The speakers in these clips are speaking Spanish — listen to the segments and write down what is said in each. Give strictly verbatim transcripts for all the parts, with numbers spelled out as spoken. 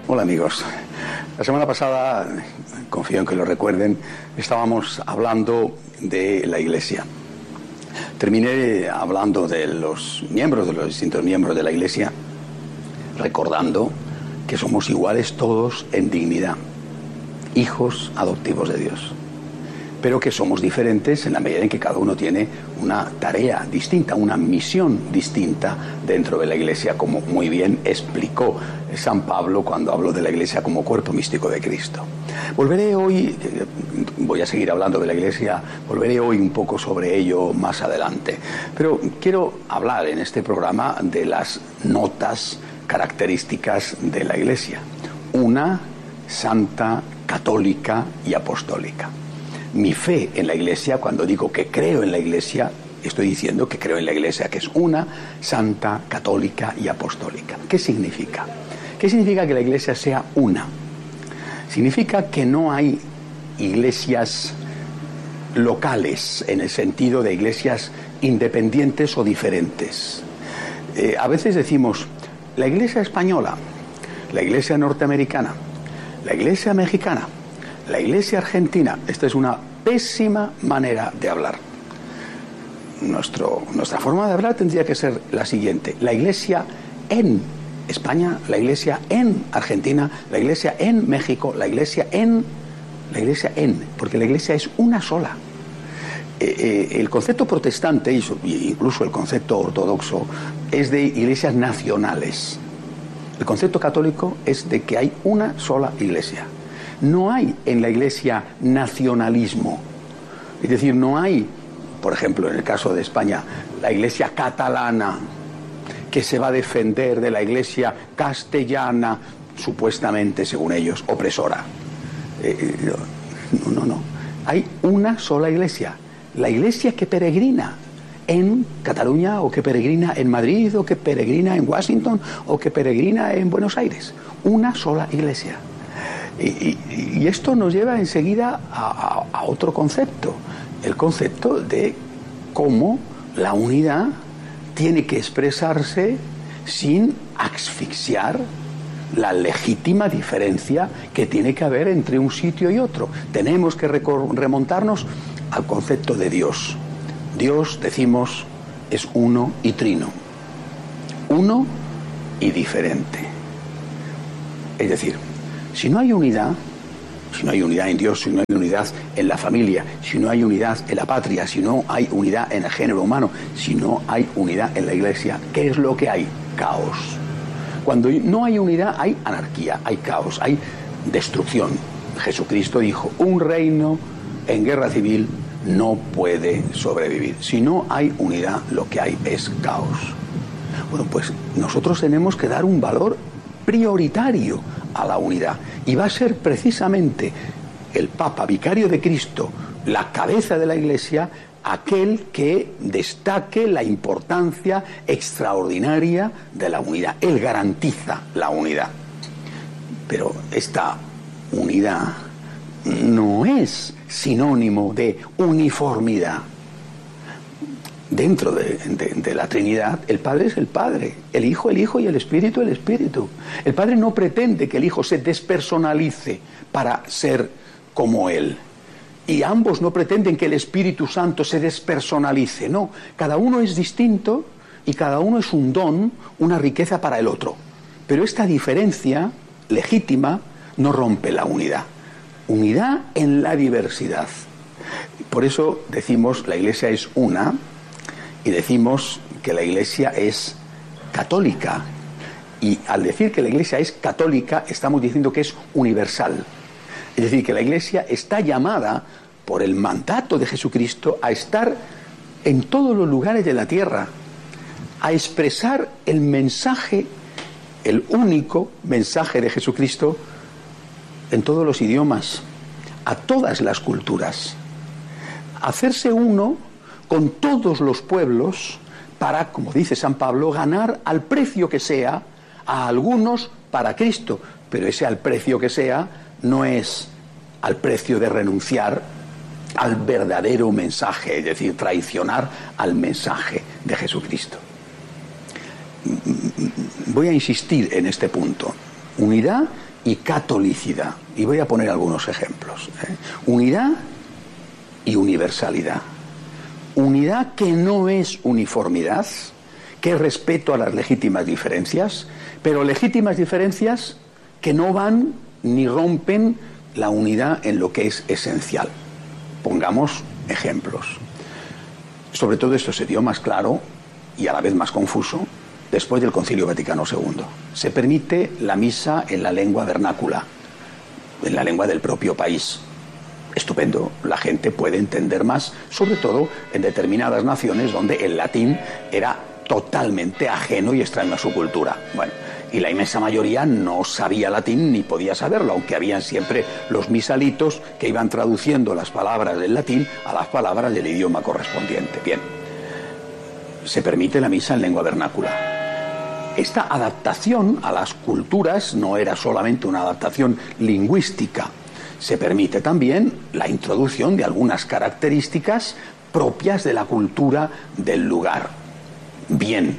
Hola amigos, la semana pasada, confío en que lo recuerden, estábamos hablando de la Iglesia. Terminé hablando de los miembros, de los distintos miembros de la Iglesia, recordando que somos iguales todos en dignidad, hijos adoptivos de Dios, pero que somos diferentes en la medida en que cada uno tiene una tarea distinta, una misión distinta dentro de la Iglesia, como muy bien explicó San Pablo cuando habló de la Iglesia como cuerpo místico de Cristo. Volveré hoy, voy a seguir hablando de la Iglesia, volveré hoy un poco sobre ello más adelante, pero quiero hablar en este programa de las notas características de la Iglesia. Una, santa, católica y apostólica. Mi fe en la Iglesia, cuando digo que creo en la Iglesia, estoy diciendo que creo en la Iglesia, que es una, santa, católica y apostólica. ¿Qué significa? ¿Qué significa que la Iglesia sea una? Significa que no hay iglesias locales, en el sentido de iglesias independientes o diferentes. Eh, a veces decimos, la Iglesia española, la Iglesia norteamericana, la Iglesia mexicana, la Iglesia argentina. Esta es una pésima manera de hablar. Nuestro, nuestra forma de hablar tendría que ser la siguiente: la Iglesia en España, la Iglesia en Argentina, la Iglesia en México, la Iglesia en... La Iglesia en, porque la Iglesia es una sola. Eh, eh, el concepto protestante, e incluso el concepto ortodoxo, es de iglesias nacionales. El concepto católico es de que hay una sola Iglesia. No hay en la Iglesia nacionalismo. Es decir, no hay, por ejemplo, en el caso de España, la Iglesia catalana, que se va a defender de la Iglesia castellana, supuestamente, según ellos, opresora. Eh, no, no, no. Hay una sola Iglesia. La Iglesia que peregrina en Cataluña, o que peregrina en Madrid, o que peregrina en Washington, o que peregrina en Buenos Aires. Una sola Iglesia. Y, y, y esto nos lleva enseguida a, a, a otro concepto, el concepto de cómo la unidad tiene que expresarse sin asfixiar la legítima diferencia que tiene que haber entre un sitio y otro. Tenemos que remontarnos al concepto de Dios. Dios, decimos, es uno y trino, uno y diferente. Es decir, si no hay unidad, si no hay unidad en Dios, si no hay unidad en la familia, si no hay unidad en la patria, si no hay unidad en el género humano, si no hay unidad en la Iglesia, ¿qué es lo que hay? Caos. Cuando no hay unidad hay anarquía, hay caos, hay destrucción. Jesucristo dijo, un reino en guerra civil no puede sobrevivir. Si no hay unidad, lo que hay es caos. Bueno, pues nosotros tenemos que dar un valor prioritario a la unidad, y va a ser precisamente el Papa, vicario de Cristo, la cabeza de la Iglesia, aquel que destaque la importancia extraordinaria de la unidad. Él garantiza la unidad, pero esta unidad no es sinónimo de uniformidad. Dentro de, de, de la Trinidad, el Padre es el Padre, el Hijo el Hijo y el Espíritu el Espíritu. El Padre no pretende que el Hijo se despersonalice para ser como Él. Y ambos no pretenden que el Espíritu Santo se despersonalice. No, cada uno es distinto y cada uno es un don, una riqueza para el otro. Pero esta diferencia legítima no rompe la unidad. Unidad en la diversidad. Por eso decimos la Iglesia es una. Y decimos que la Iglesia es católica. Y al decir que la Iglesia es católica, estamos diciendo que es universal. Es decir, que la Iglesia está llamada por el mandato de Jesucristo a estar en todos los lugares de la tierra, a expresar el mensaje, el único mensaje de Jesucristo en todos los idiomas, a todas las culturas. Hacerse uno con todos los pueblos para, como dice San Pablo, ganar al precio que sea a algunos para Cristo. Pero ese al precio que sea no es al precio de renunciar al verdadero mensaje, es decir, traicionar al mensaje de Jesucristo. Voy a insistir en este punto. Unidad y catolicidad. Y voy a poner algunos ejemplos. ¿eh? Unidad y universalidad. Unidad que no es uniformidad, que es respeto a las legítimas diferencias, pero legítimas diferencias que no van ni rompen la unidad en lo que es esencial. Pongamos ejemplos. Sobre todo esto se dio más claro y a la vez más confuso después del Concilio Vaticano segundo. Se permite la misa en la lengua vernácula, en la lengua del propio país. Estupendo, la gente puede entender más, sobre todo en determinadas naciones donde el latín era totalmente ajeno y extraño a su cultura. Bueno, y la inmensa mayoría no sabía latín ni podía saberlo, aunque habían siempre los misalitos que iban traduciendo las palabras del latín a las palabras del idioma correspondiente. Bien, se permite la misa en lengua vernácula. Esta adaptación a las culturas no era solamente una adaptación lingüística, se permite también la introducción de algunas características propias de la cultura del lugar. Bien,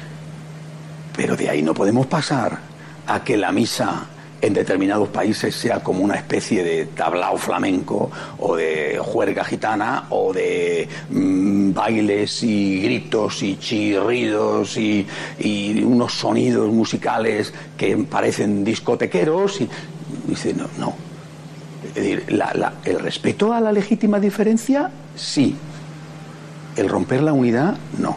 pero de ahí no podemos pasar a que la misa en determinados países sea como una especie de tablao flamenco o de juerga gitana o de mmm, bailes y gritos y chirridos y, y unos sonidos musicales que parecen discotequeros y dice no, no. Es decir, la, la, el respeto a la legítima diferencia, sí. El romper la unidad, no.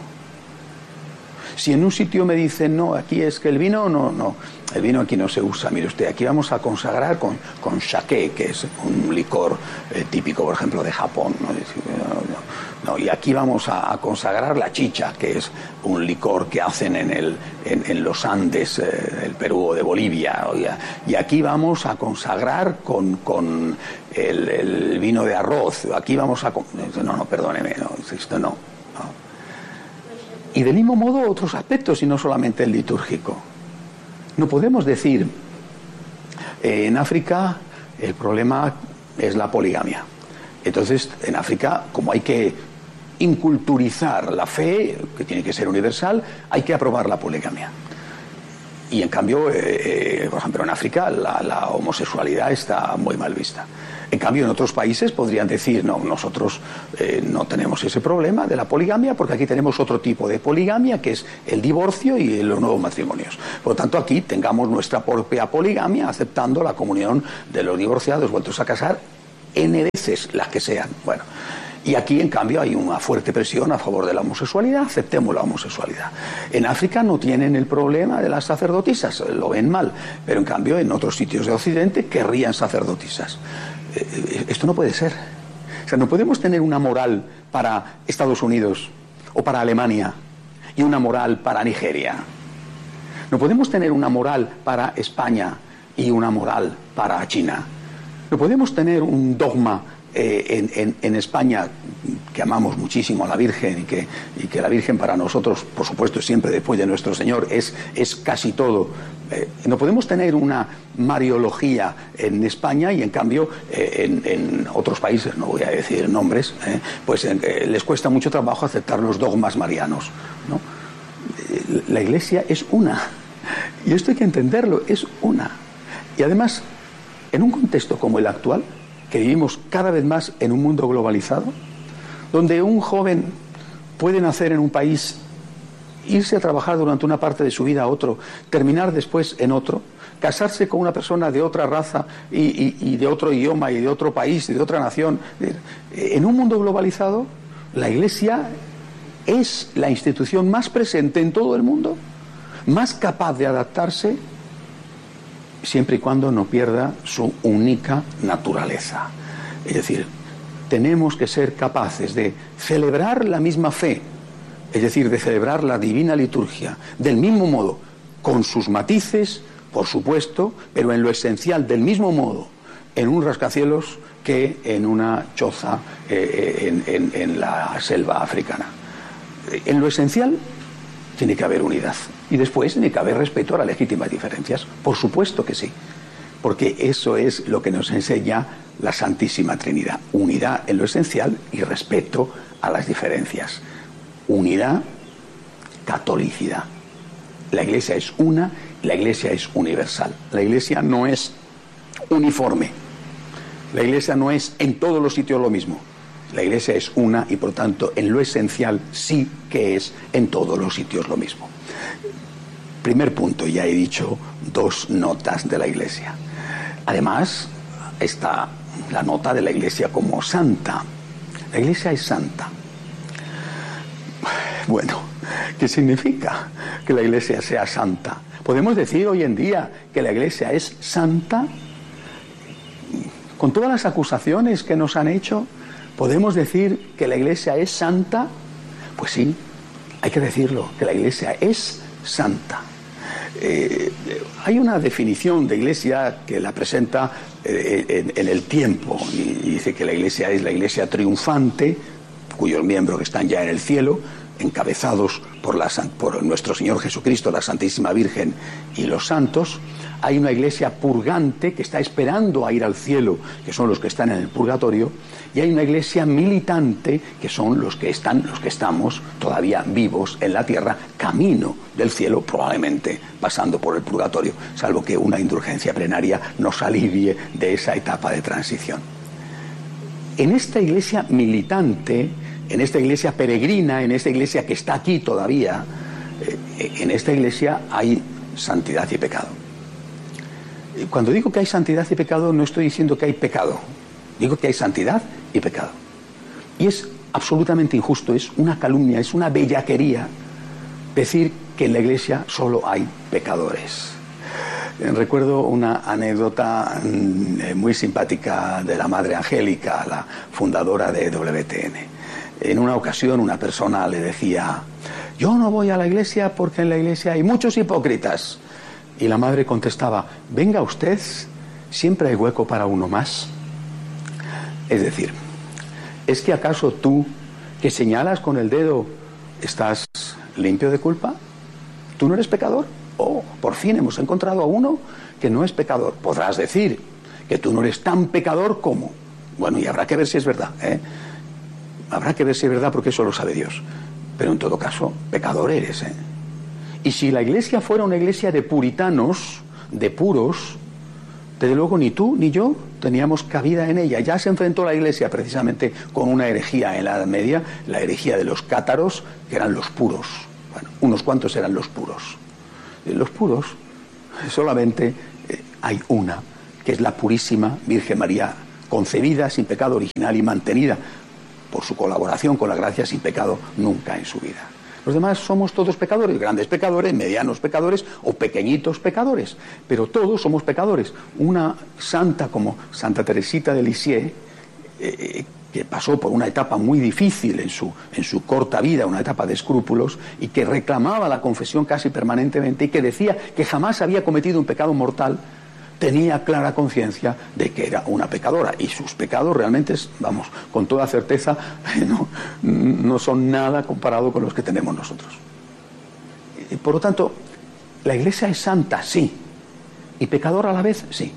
Si en un sitio me dicen, no, aquí es que el vino, no, no, el vino aquí no se usa. Mire usted, aquí vamos a consagrar con, con sake, que es un licor eh, típico, por ejemplo, de Japón. ¿no? No, no, y aquí vamos a, a consagrar la chicha, que es un licor que hacen en, el, en, en los Andes eh, del Perú o de Bolivia. Oiga, y aquí vamos a consagrar con, con el, el vino de arroz. Aquí vamos a... No, no, perdóneme, no, esto no. no. Y del mismo modo otros aspectos, y no solamente el litúrgico. No podemos decir, eh, en África el problema es la poligamia. Entonces, en África, como hay que inculturizar la fe, que tiene que ser universal, hay que aprobar la poligamia. Y en cambio, eh, eh, por ejemplo, en África la, la homosexualidad está muy mal vista. En cambio, en otros países podrían decir, no, nosotros eh, no tenemos ese problema de la poligamia porque aquí tenemos otro tipo de poligamia que es el divorcio y los nuevos matrimonios. Por lo tanto, aquí tengamos nuestra propia poligamia aceptando la comunión de los divorciados vueltos a casar N veces, las que sean. Bueno, y aquí, en cambio, hay una fuerte presión a favor de la homosexualidad, aceptemos la homosexualidad. En África no tienen el problema de las sacerdotisas, lo ven mal, pero en cambio en otros sitios de Occidente querrían sacerdotisas. Esto no puede ser. O sea, no podemos tener una moral para Estados Unidos o para Alemania y una moral para Nigeria. No podemos tener una moral para España y una moral para China. No podemos tener un dogma eh, en, en, en España, que amamos muchísimo a la Virgen y que, y que la Virgen para nosotros, por supuesto, siempre después de nuestro Señor, es, es casi todo. Eh, no podemos tener una mariología en España y en cambio eh, en, en otros países, no voy a decir nombres, eh, pues eh, les cuesta mucho trabajo aceptar los dogmas marianos, ¿no? Eh, la Iglesia es una, y esto hay que entenderlo, es una. Y además, en un contexto como el actual, que vivimos cada vez más en un mundo globalizado, donde un joven puede nacer en un país, irse a trabajar durante una parte de su vida a otro, terminar después en otro, casarse con una persona de otra raza y, y, y de otro idioma y de otro país y de otra nación. En un mundo globalizado, la Iglesia es la institución más presente en todo el mundo, más capaz de adaptarse, siempre y cuando no pierda su única naturaleza. Es decir, tenemos que ser capaces de celebrar la misma fe, es decir, de celebrar la divina liturgia, del mismo modo, con sus matices, por supuesto, pero en lo esencial, del mismo modo, en un rascacielos que en una choza eh, en, en, en la selva africana. En lo esencial tiene que haber unidad. Y después tiene que haber respeto a las legítimas diferencias. Por supuesto que sí. Porque eso es lo que nos enseña la Santísima Trinidad. Unidad en lo esencial y respeto a las diferencias. Unidad, catolicidad. La Iglesia es una, la Iglesia es universal. La Iglesia no es uniforme. La Iglesia no es en todos los sitios lo mismo. La Iglesia es una y por tanto en lo esencial sí que es en todos los sitios lo mismo. Primer punto, ya he dicho dos notas de la Iglesia. Además está la nota de la Iglesia como santa. La Iglesia es santa. Bueno, ¿qué significa que la Iglesia sea santa? ¿Podemos decir hoy en día que la Iglesia es santa? Con todas las acusaciones que nos han hecho, ¿podemos decir que la Iglesia es santa? Pues sí, hay que decirlo, que la Iglesia es santa. Eh, hay una definición de Iglesia que la presenta eh, en, en el tiempo, y, y dice que la Iglesia es la Iglesia triunfante, cuyos miembros están ya en el cielo, encabezados por, la, por nuestro Señor Jesucristo, la Santísima Virgen y los santos. Hay una iglesia purgante que está esperando a ir al cielo, que son los que están en el purgatorio, y hay una iglesia militante, que son los que están, los que estamos todavía vivos en la tierra, camino del cielo, probablemente pasando por el purgatorio, salvo que una indulgencia plenaria nos alivie de esa etapa de transición. En esta iglesia militante, en esta iglesia peregrina, en esta iglesia que está aquí todavía, eh, en esta iglesia hay santidad y pecado. Cuando digo que hay santidad y pecado, no estoy diciendo que hay pecado. Digo que hay santidad y pecado. Y es absolutamente injusto, es una calumnia, es una bellaquería decir que en la iglesia solo hay pecadores. Recuerdo una anécdota muy simpática de la Madre Angélica, la fundadora de W T N. En una ocasión una persona le decía: yo no voy a la iglesia porque en la iglesia hay muchos hipócritas. Y la madre contestaba: venga usted, siempre hay hueco para uno más. Es decir, ¿es que acaso tú, que señalas con el dedo, estás limpio de culpa? ¿Tú no eres pecador? Oh, por fin hemos encontrado a uno que no es pecador. Podrás decir que tú no eres tan pecador como. Bueno, y habrá que ver si es verdad, ¿eh? Habrá que ver si es verdad, porque eso lo sabe Dios. Pero en todo caso, pecador eres, ¿eh? Y si la iglesia fuera una iglesia de puritanos, de puros, desde luego ni tú ni yo teníamos cabida en ella. Ya se enfrentó la iglesia precisamente con una herejía en la Edad Media, la herejía de los cátaros, que eran los puros. Bueno, unos cuantos eran los puros. Los puros, solamente eh, hay una, que es la purísima Virgen María, concebida sin pecado original y mantenida por su colaboración con la gracia sin pecado nunca en su vida. Los demás somos todos pecadores, grandes pecadores, medianos pecadores o pequeñitos pecadores, pero todos somos pecadores. Una santa como Santa Teresita de Lisieux, eh, que pasó por una etapa muy difícil en su, en su corta vida, una etapa de escrúpulos, y que reclamaba la confesión casi permanentemente y que decía que jamás había cometido un pecado mortal, tenía clara conciencia de que era una pecadora, y sus pecados realmente, vamos, con toda certeza, no, no son nada comparado con los que tenemos nosotros. Por lo tanto, la iglesia es santa, sí, y pecadora a la vez, sí.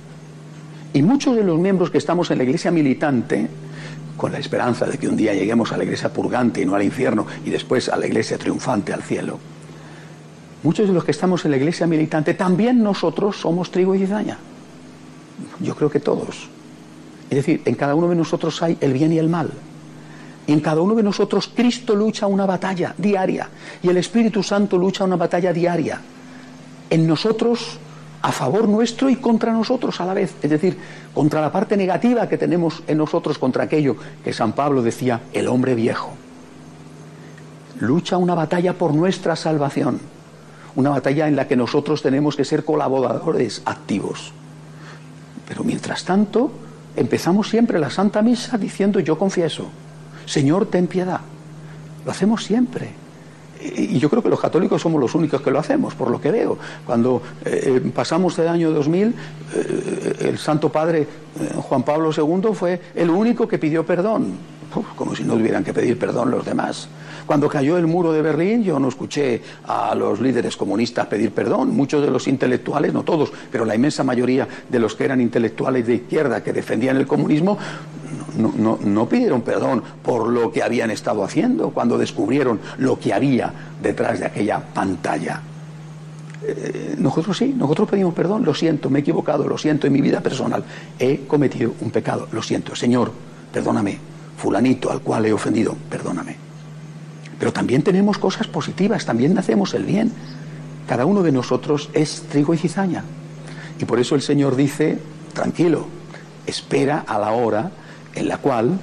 Y muchos de los miembros que estamos en la iglesia militante, con la esperanza de que un día lleguemos a la iglesia purgante y no al infierno, y después a la iglesia triunfante al cielo, muchos de los que estamos en la iglesia militante, también nosotros somos trigo y cizaña. Yo creo que todos. Es decir, en cada uno de nosotros hay el bien y el mal. Y en cada uno de nosotros Cristo lucha una batalla diaria. Y el Espíritu Santo lucha una batalla diaria. En nosotros, a favor nuestro y contra nosotros a la vez. Es decir, contra la parte negativa que tenemos en nosotros, contra aquello que San Pablo decía, el hombre viejo. Lucha una batalla por nuestra salvación. Una batalla en la que nosotros tenemos que ser colaboradores activos. Pero mientras tanto, empezamos siempre la Santa Misa diciendo: yo confieso, Señor, ten piedad. Lo hacemos siempre. Y yo creo que los católicos somos los únicos que lo hacemos, por lo que veo. Cuando eh, pasamos el año dos mil, eh, el Santo Padre eh, Juan Pablo segundo fue el único que pidió perdón. Uf, como si no tuvieran que pedir perdón los demás. Cuando cayó el muro de Berlín, yo no escuché a los líderes comunistas pedir perdón. Muchos de los intelectuales, no todos, pero la inmensa mayoría de los que eran intelectuales de izquierda que defendían el comunismo, no, no, no pidieron perdón por lo que habían estado haciendo cuando descubrieron lo que había detrás de aquella pantalla. Eh, nosotros sí, nosotros pedimos perdón, lo siento, me he equivocado, lo siento en mi vida personal, he cometido un pecado, lo siento, Señor, perdóname, fulanito al cual he ofendido, perdóname. Pero también tenemos cosas positivas, también hacemos el bien. Cada uno de nosotros es trigo y cizaña. Y por eso el Señor dice, tranquilo, espera a la hora en la cual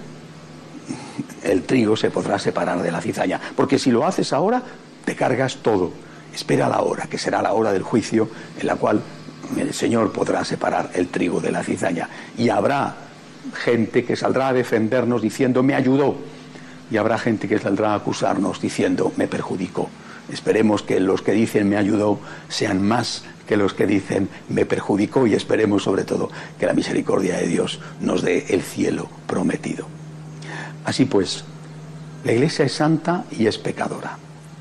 el trigo se podrá separar de la cizaña. Porque si lo haces ahora, te cargas todo. Espera a la hora, que será la hora del juicio, en la cual el Señor podrá separar el trigo de la cizaña. Y habrá gente que saldrá a defendernos diciendo, me ayudó. Y habrá gente que saldrá a acusarnos diciendo, me perjudicó. Esperemos que los que dicen me ayudó sean más que los que dicen me perjudicó, y esperemos sobre todo que la misericordia de Dios nos dé el cielo prometido. Así pues, la Iglesia es santa y es pecadora.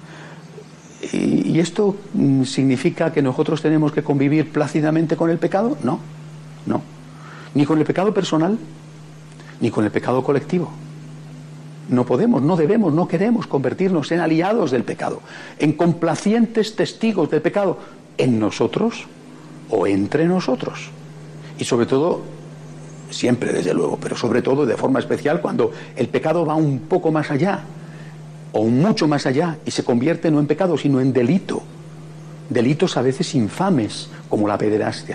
¿Y, y esto mm, significa que nosotros tenemos que convivir plácidamente con el pecado? No, no. Ni con el pecado personal, ni con el pecado colectivo. No podemos, no debemos, no queremos convertirnos en aliados del pecado, en complacientes testigos del pecado, en nosotros o entre nosotros. Y sobre todo, siempre desde luego, pero sobre todo de forma especial cuando el pecado va un poco más allá, o mucho más allá, y se convierte no en pecado, sino en delito. Delitos a veces infames, como la pederastia.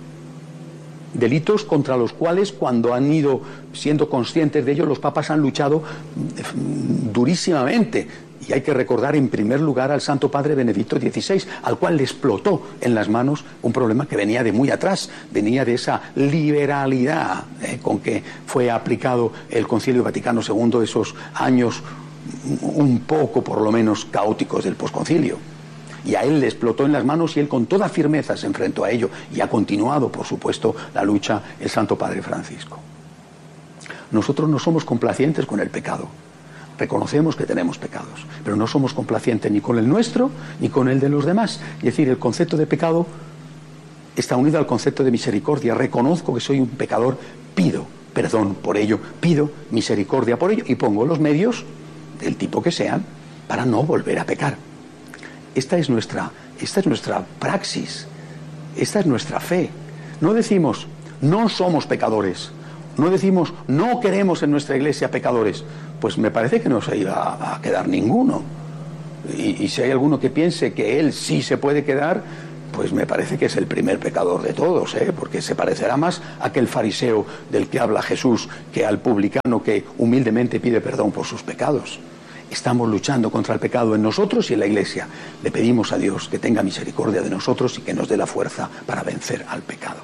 Delitos contra los cuales, cuando han ido siendo conscientes de ello, los papas han luchado durísimamente. Y hay que recordar en primer lugar al Santo Padre Benedicto dieciséis, al cual le explotó en las manos un problema que venía de muy atrás, venía de esa liberalidad eh, con que fue aplicado el Concilio Vaticano segundo, esos años un poco por lo menos caóticos del posconcilio. Y a él le explotó en las manos y él con toda firmeza se enfrentó a ello, y ha continuado, por supuesto, la lucha el Santo Padre Francisco. Nosotros no somos complacientes con el pecado. Reconocemos que tenemos pecados, pero no somos complacientes ni con el nuestro ni con el de los demás. Es decir, el concepto de pecado está unido al concepto de misericordia. Reconozco que soy un pecador, pido perdón por ello, pido misericordia por ello y pongo los medios, del tipo que sean, para no volver a pecar. Esta es nuestra, esta es nuestra praxis, esta es nuestra fe. No decimos, no somos pecadores, no decimos, no queremos en nuestra iglesia pecadores. Pues me parece que no se iba a quedar ninguno. Y, y si hay alguno que piense que él sí se puede quedar, pues me parece que es el primer pecador de todos, ¿eh? Porque se parecerá más a aquel fariseo del que habla Jesús que al publicano que humildemente pide perdón por sus pecados. Estamos luchando contra el pecado en nosotros y en la Iglesia. Le pedimos a Dios que tenga misericordia de nosotros y que nos dé la fuerza para vencer al pecado.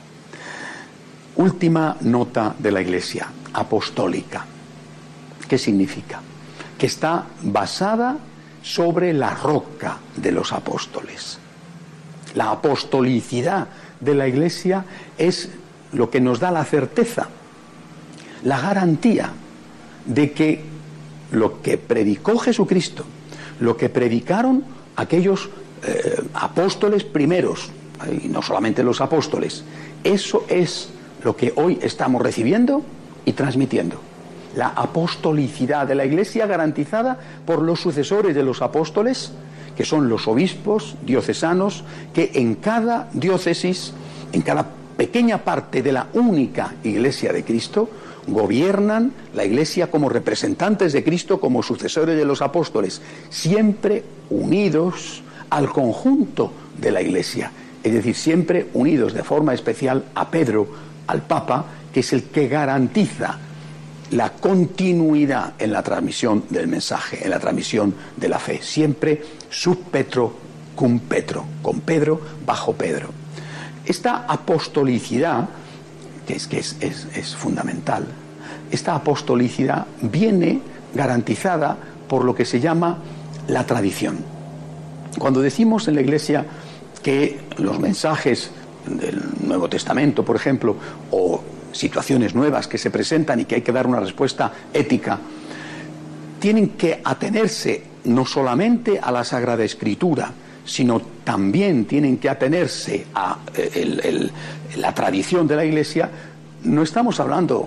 Última nota de la Iglesia, apostólica. ¿Qué significa? Que está basada sobre la roca de los apóstoles. La apostolicidad de la Iglesia es lo que nos da la certeza, la garantía de que lo que predicó Jesucristo, lo que predicaron aquellos eh, apóstoles primeros, y no solamente los apóstoles, eso es lo que hoy estamos recibiendo y transmitiendo. La apostolicidad de la Iglesia garantizada por los sucesores de los apóstoles, que son los obispos diocesanos, que en cada diócesis, en cada pequeña parte de la única Iglesia de Cristo, gobiernan la Iglesia como representantes de Cristo, como sucesores de los apóstoles, siempre unidos al conjunto de la Iglesia, es decir, siempre unidos de forma especial a Pedro, al Papa, que es el que garantiza la continuidad en la transmisión del mensaje, en la transmisión de la fe, siempre sub Petro cum Petro, con Pedro bajo Pedro. Esta apostolicidad, que es, que es, es, es fundamental, esta apostolicidad viene garantizada por lo que se llama la tradición. Cuando decimos en la Iglesia que los mensajes del Nuevo Testamento, por ejemplo, o situaciones nuevas que se presentan y que hay que dar una respuesta ética, tienen que atenerse no solamente a la Sagrada Escritura, sino también tienen que atenerse a el, el, la tradición de la Iglesia, no estamos hablando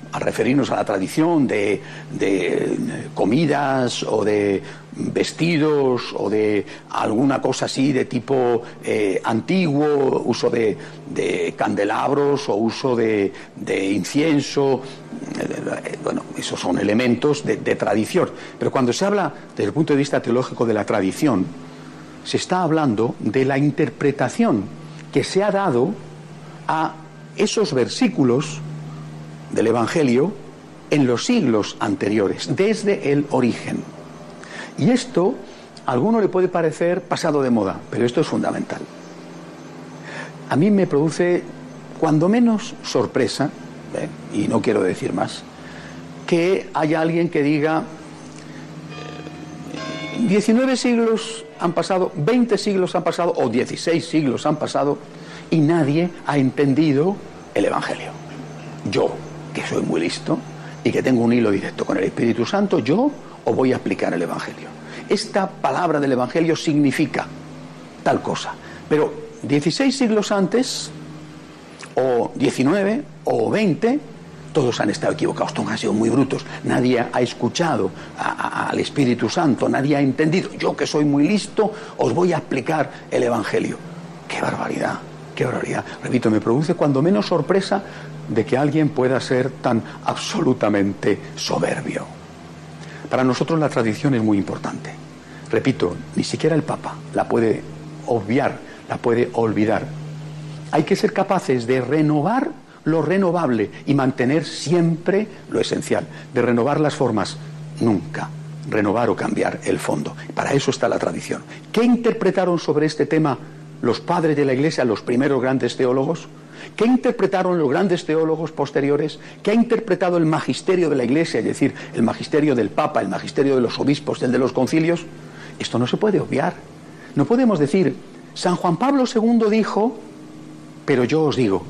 al referirnos a la tradición de, de comidas o de vestidos o de alguna cosa así de tipo eh, antiguo, uso de, de candelabros o uso de, de incienso, eh, bueno, esos son elementos de, de tradición. Pero cuando se habla desde el punto de vista teológico de la tradición, se está hablando de la interpretación que se ha dado a esos versículos del Evangelio en los siglos anteriores, desde el origen. Y esto a alguno le puede parecer pasado de moda, pero esto es fundamental. A mí me produce, cuando menos, sorpresa, ¿eh? y no quiero decir más, que haya alguien que diga diecinueve siglos han pasado, veinte siglos han pasado, o dieciséis siglos han pasado, y nadie ha entendido el Evangelio. Yo, que soy muy listo y que tengo un hilo directo con el Espíritu Santo, yo os voy a explicar el Evangelio. Esta palabra del Evangelio significa tal cosa, pero dieciséis siglos antes, o diecinueve, o veinte, todos han estado equivocados, todos han sido muy brutos, nadie ha escuchado a, a, al Espíritu Santo, nadie ha entendido. Yo, que soy muy listo, os voy a explicar el Evangelio. ¡Qué barbaridad! ¡Qué barbaridad! Repito, me produce cuando menos sorpresa de que alguien pueda ser tan absolutamente soberbio. Para nosotros la tradición es muy importante. Repito, ni siquiera el Papa la puede obviar, la puede olvidar. Hay que ser capaces de renovar lo renovable y mantener siempre lo esencial. De renovar las formas, nunca renovar o cambiar el fondo. Para eso está la tradición. ¿Qué interpretaron sobre este tema los padres de la Iglesia, los primeros grandes teólogos? ¿Qué interpretaron los grandes teólogos posteriores? ¿Qué ha interpretado el magisterio de la Iglesia, es decir, el magisterio del Papa, el magisterio de los obispos, el de los concilios? Esto no se puede obviar. No podemos decir, San Juan Pablo segundo dijo, pero yo os digo.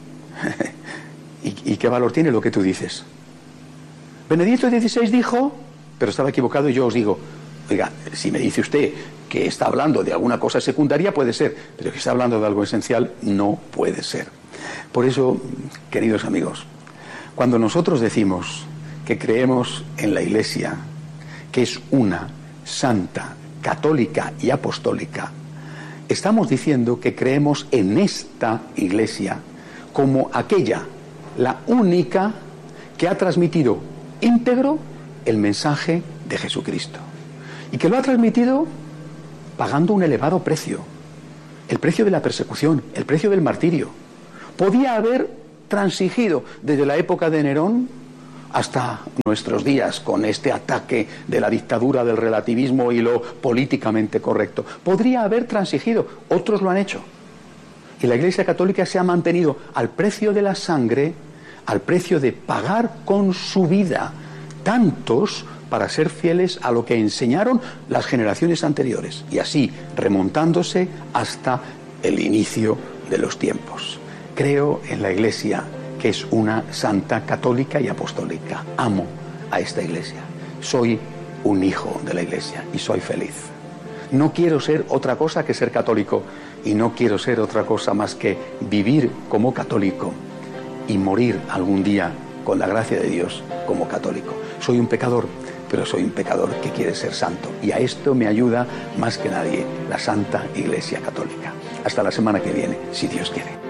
¿Y, ¿Y qué valor tiene lo que tú dices? Benedicto dieciséis dijo, pero estaba equivocado y yo os digo. Oiga, si me dice usted que está hablando de alguna cosa secundaria, puede ser, pero que está hablando de algo esencial, no puede ser. Por eso, queridos amigos, cuando nosotros decimos que creemos en la Iglesia, que es una, santa, católica y apostólica, estamos diciendo que creemos en esta Iglesia como aquella, la única, que ha transmitido íntegro el mensaje de Jesucristo. Y que lo ha transmitido pagando un elevado precio, el precio de la persecución, el precio del martirio. Podía haber transigido desde la época de Nerón hasta nuestros días con este ataque de la dictadura del relativismo y lo políticamente correcto. Podría haber transigido, otros lo han hecho. Y la Iglesia Católica se ha mantenido al precio de la sangre, al precio de pagar con su vida tantos para ser fieles a lo que enseñaron las generaciones anteriores, y así remontándose hasta el inicio de los tiempos. Creo en la Iglesia, que es una santa, católica y apostólica. Amo a esta Iglesia. Soy un hijo de la Iglesia y soy feliz. No quiero ser otra cosa que ser católico, y no quiero ser otra cosa más que vivir como católico y morir algún día con la gracia de Dios como católico. Soy un pecador, pero soy un pecador que quiere ser santo, y a esto me ayuda más que nadie la Santa Iglesia Católica. Hasta la semana que viene, si Dios quiere.